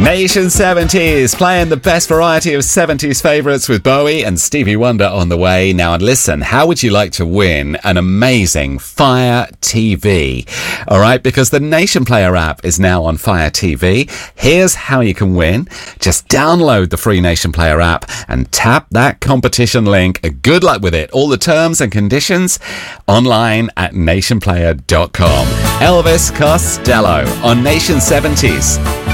Nation 70s, playing the best variety of 70s favourites with Bowie and Stevie Wonder on the way. Now, and listen, how would you like to win an amazing Fire TV? All right, because the Nation Player app is now on Fire TV. Here's how you can win. Just download the free Nation Player app and tap that competition link. Good luck with it. All the terms and conditions online at nationplayer.com. Elvis Costello on Nation 70s.